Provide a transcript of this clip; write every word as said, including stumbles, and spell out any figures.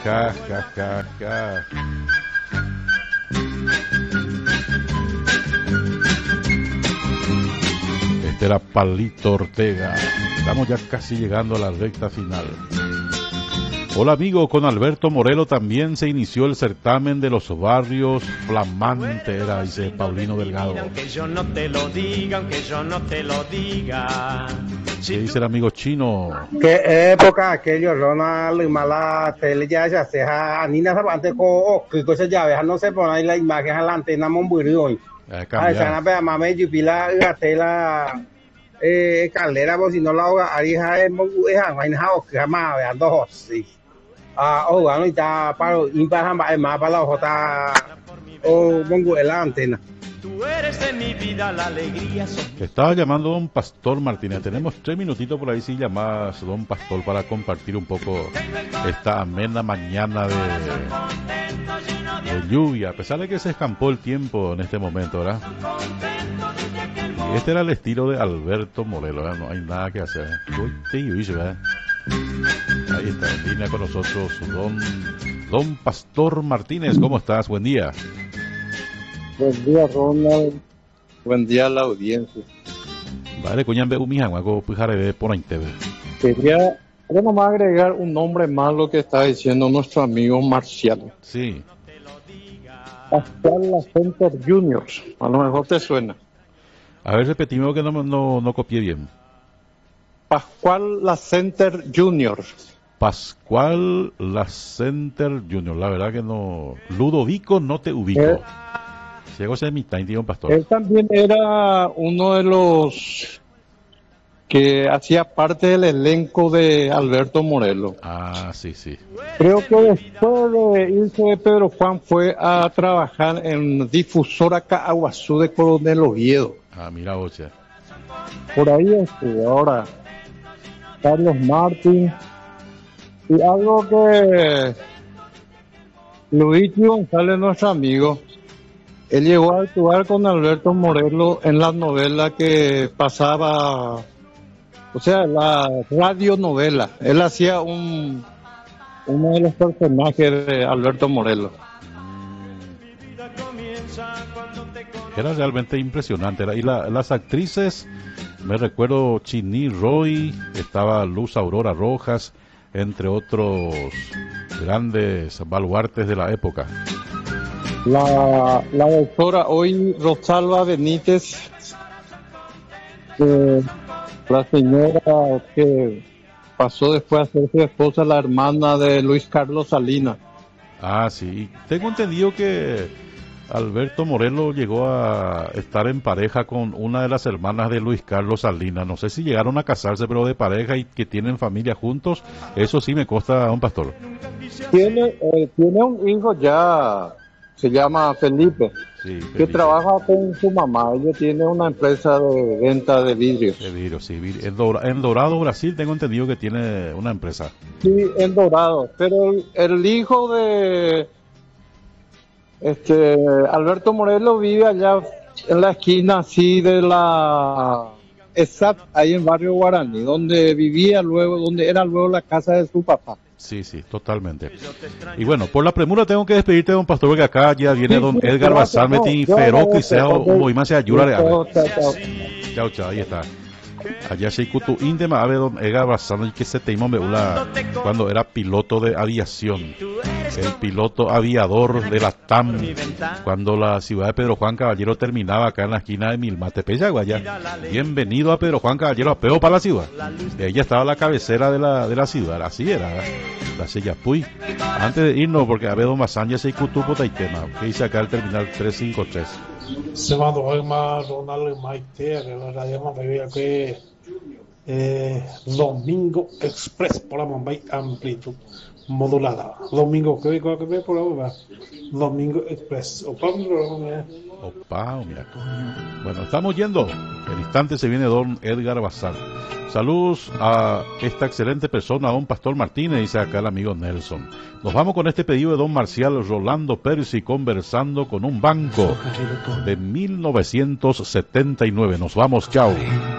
Ja, ja, ja, ja. Este era Palito Ortega. Estamos ya casi llegando a la recta final. Hola amigo, con Alberto Morelo también se inició el certamen de los barrios flamante, era, dice Paulino Delgado. Aunque yo no te lo diga, aunque yo no te lo diga. ¿Qué dice el amigo chino? ¿Qué época aquello? Ronald Mala tele ya ya se ha Nina Sabante ko que cosa ya no se pone ahí la imagen a la antena Monburio. Ah, se van a mame Jupila la tela eh caldera vos si no la hoga arija es mongu es a vaina o que más veando sí. Ah, oh, bueno, está para impar más para la jota o mongu en la antena. Tú eres de mi vida la alegría. Estaba llamando don Pastor Martínez. Tenemos tres minutitos por ahí si llamas don Pastor para compartir un poco esta amena mañana de, de lluvia, a pesar de que se escampó el tiempo en este momento, ¿verdad? Y este era el estilo de Alberto Morelo, ¿verdad? No hay nada que hacer. Ahí está, en línea con nosotros don, don Pastor Martínez. ¿Cómo estás? Buen día. Buen día, Ronald. Buen día a la audiencia. Vale, coñambe umijan, hago pujaré por ahí T V. Quería, quería nomás agregar un nombre más lo que está diciendo nuestro amigo Marcial. Sí. Pascual Center Juniors. A lo mejor te suena. A ver, repetimos que no, no, no copié bien. Pascual La Center Juniors. Pascual La Center Juniors. La verdad que no. Ludovico, no te ubico. Eh, Ciego se mitad, tío Pastor. Él también era uno de los que hacía parte del elenco de Alberto Morelo. Ah, sí, sí. Creo que después de irse de Pedro Juan fue a trabajar en Difusora Caaguazú de Coronel Oviedo. Ah, mira, oche. Por ahí estuvo. Ahora, Carlos Martín. Y algo que Luigi González, nuestro amigo, él llegó a actuar con Alberto Morelo en la novela que pasaba, o sea, la radionovela. Él hacía un uno de los personajes de Alberto Morelo. Era realmente impresionante. Y la, las actrices, me recuerdo Chini Roy, estaba Luz Aurora Rojas, entre otros grandes baluartes de la época. La, la doctora hoy Rosalba Benítez, eh, la señora que pasó después a ser su esposa, la hermana de Luis Carlos Salinas. Ah, sí. Tengo entendido que Alberto Morelo llegó a estar en pareja con una de las hermanas de Luis Carlos Salinas. No sé si llegaron a casarse, pero de pareja y que tienen familia juntos. Eso sí me consta a un pastor. Tiene, eh, tiene un hijo ya. Se llama Felipe, sí, Felipe, que trabaja con su mamá. Ella tiene una empresa de venta de vidrios. De vidrios, sí. En Dorado, en Dorado, Brasil, tengo entendido que tiene una empresa. Sí, en Dorado. Pero el, el hijo de este Alberto Morelo vive allá en la esquina así de la E S A P, ahí en Barrio Guaraní, donde vivía luego, donde era luego la casa de su papá. Sí, sí, totalmente. Y bueno, por la premura tengo que despedirte, don Pastor, porque acá ya viene don Edgar Bazar, Metin Feroz, y sea un movimiento de ayuda. Chao, chao, ahí está. Allá se kutu indema ave don Edgar Bazar, que se te meula cuando era piloto de aviación. El piloto aviador de la T A M, cuando la ciudad de Pedro Juan Caballero terminaba acá en la esquina de Milmate, Guaya. Bienvenido a Pedro Juan Caballero, a Peo para la ciudad. Ella estaba a la cabecera de la, de la ciudad, así era, la silla Puy. Antes de irnos, porque a ver don Bazán ya se cutupo taitema, que dice acá el terminal trescientos cincuenta y tres. Se mandó hoy más Ronald Maite, que la radio más bebida que eh, Domingo Express por la Mumbai amplitud modulada. Domingo que digo que ve por ahora. Domingo Express. Opa, Opa, mira. Bueno, estamos yendo. En instante se viene don Edgar Bazar. Saludos a esta excelente persona, don Pastor Martínez, dice acá el amigo Nelson. Nos vamos con este pedido de don Marcial Rolando Percy, conversando con un banco de mil novecientos setenta y nueve. Nos vamos, chao.